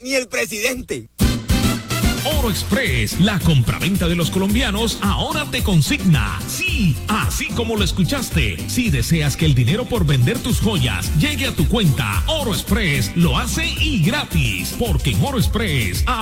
ni el presidente. Oro Express, la compraventa de los colombianos, ahora te consigna. Sí, así como lo escuchaste. Si deseas que el dinero por vender tus joyas llegue a tu cuenta, Oro Express lo hace y gratis. Porque en Oro Express